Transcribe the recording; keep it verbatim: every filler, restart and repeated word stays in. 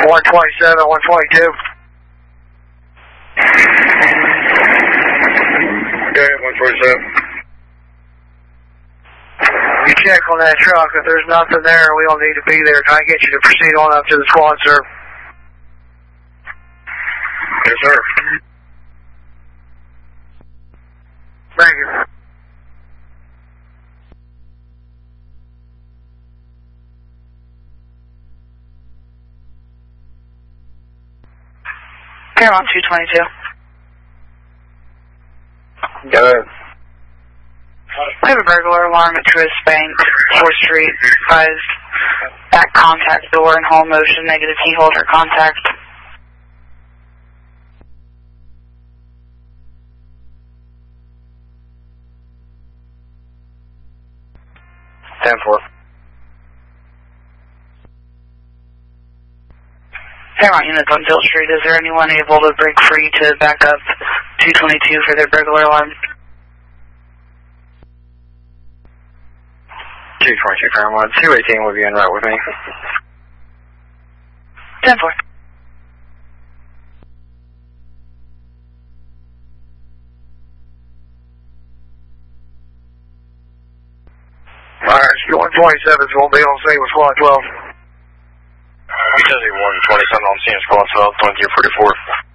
one twenty-seven, one twenty-two. Okay, one twenty-seven. You check on that truck. If there's nothing there, we don't need to be there. Try to get you to proceed on up to the squad, sir. Yes, sir. Thank you. Paramount two twenty-two. Go ahead. I have a burglar alarm at Truist Bank, fourth Street. Advised back contact door in hall motion, negative key holder contact. ten four. Paramount units on Dill Street, is there anyone able to break free to back up two twenty-two for their burglar alarm? two twenty-two, Paramount. two eighteen will be en route with me. ten four. Alright, one twenty-sevens won't be on scene with squad twelve. Utility one twenty-seven on scene, squad twelve, twenty-two forty-four.